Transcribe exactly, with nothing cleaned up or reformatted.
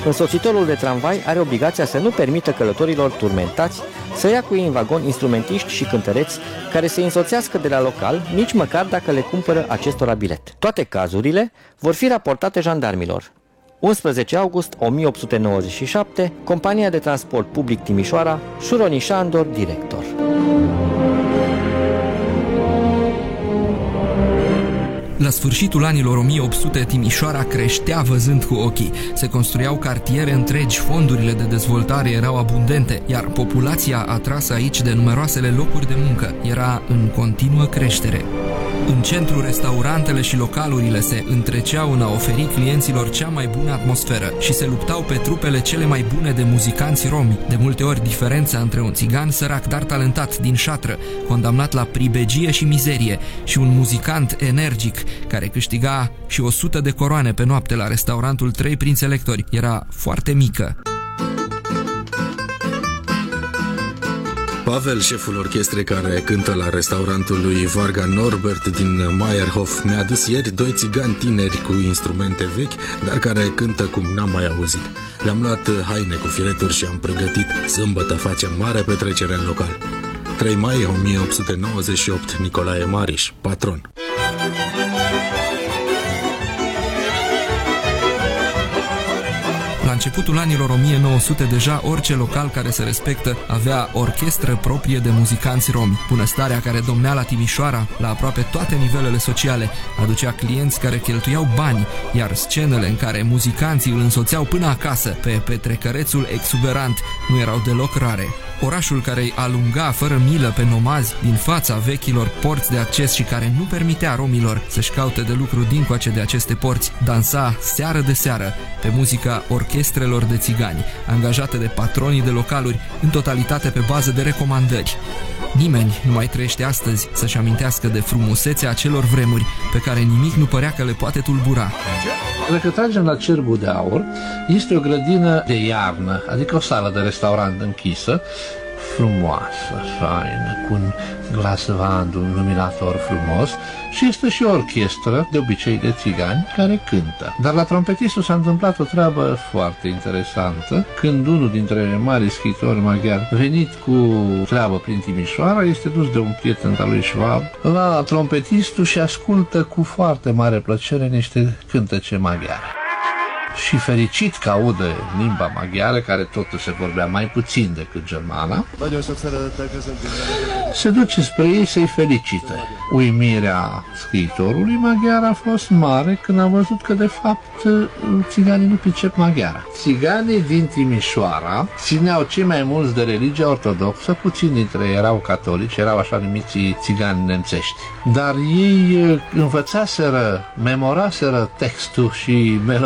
Însoțitorul de tramvai are obligația să nu permită călătorilor turmentați să ia cu ei în vagon instrumentiști și cântăreți care să însoțească de la local, nici măcar dacă le cumpără acestora bilet. Toate cazurile vor fi raportate jandarmilor. unsprezece august o mie opt sute nouăzeci și șapte, Compania de Transport Public Timișoara, Șuroni Șandor, director. La sfârșitul anilor o mie opt sute, Timișoara creștea văzând cu ochii. Se construiau cartiere întregi, fondurile de dezvoltare erau abundente, iar populația atrasă aici de numeroasele locuri de muncă era în continuă creștere. În centru, restaurantele și localurile se întreceau în a oferi clienților cea mai bună atmosferă și se luptau pe trupele cele mai bune de muzicanți romi. De multe ori, diferența între un țigan sărac, dar talentat din șatră, condamnat la pribegie și mizerie, și un muzicant energic, care câștiga și o sută de coroane pe noapte la restaurantul Trei Prinți Electori, era foarte mică. Pavel, șeful orchestrei care cântă la restaurantul lui Varga Norbert din Meyerhof, mi-a adus ieri doi țigani tineri cu instrumente vechi, dar care cântă cum n-am mai auzit. Le-am luat haine cu fireturi și am pregătit. Sâmbătă facem mare petrecere în local. trei mai o mie opt sute nouăzeci și opt, Nicolae Mariș, patron. La începutul anilor o mie nouă sute, deja orice local care se respectă avea orchestră proprie de muzicanți romi. Bunăstarea care domnea la Timișoara, la aproape toate nivelele sociale, aducea clienți care cheltuiau bani, iar scenele în care muzicanții îl însoțeau până acasă pe petrecărețul exuberant nu erau deloc rare. Orașul care îi alunga fără milă pe nomazi din fața vechilor porți de acces și care nu permitea romilor să-și caute de lucru dincoace de aceste porți, dansa seară de seară pe muzica orchestrelor de țigani, angajate de patronii de localuri, în totalitate pe bază de recomandări. Nimeni nu mai trăiește astăzi să-și amintească de frumusețea acelor vremuri pe care nimic nu părea că le poate tulbura. Dacă tragem la Cerbul de Aur, este o grădină de iarnă, adică o sală de restaurant închisă, frumoasă, faină, cu un glasvand, un luminator frumos, și este și o orchestră, de obicei de țigani, care cântă. Dar la trompetistul s-a întâmplat o treabă foarte interesantă, când unul dintre mari scriitori maghiari, venit cu treabă prin Timișoara, este dus de un prieten al lui Schwab la trompetistul și ascultă cu foarte mare plăcere niște cântece maghiare. Și fericit că aude limba maghiară, care totuși se vorbea mai puțin decât germana, se duce spre ei să-i felicite. Uimirea scriitorului maghiar a fost mare când a văzut că, de fapt, țiganii nu pricep maghiara. Țiganii din Timișoara țineau cei mai mulți de religia ortodoxă, puțini dintre ei erau catolici, erau așa numiți țigani nemțești. Dar ei învățaseră, memoraseră textul și melodia